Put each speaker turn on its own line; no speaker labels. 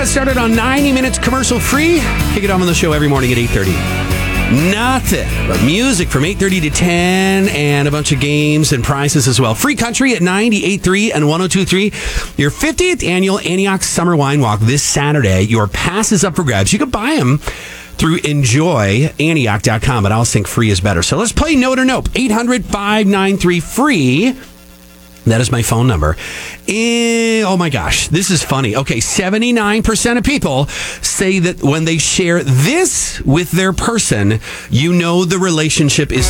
got started on 90 minutes commercial free. Kick it off on the show every morning at 8:30. Nothing but music from 8:30 to 10 and a bunch of games and prizes as well. Free country at 98.3 and 102.3. Your 50th annual Antioch Summer Wine Walk this Saturday. Your pass is up for grabs. You can buy them through enjoyantioch.com, but I'll think free is better. So let's play Note or Nope. 800-593-FREE. That is my phone number. Oh my gosh, this is funny. Okay, 79% of people say that when they share this with their person, you know the relationship is